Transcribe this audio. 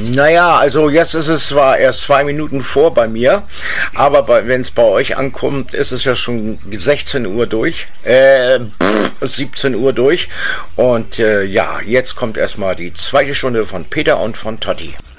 Naja, also jetzt ist es zwar erst 2 Minuten vor bei mir, aber wenn es bei euch ankommt, ist es ja schon 16 Uhr durch, 17 Uhr durch. Und ja, jetzt kommt erstmal die zweite Stunde von Peter und von Totti.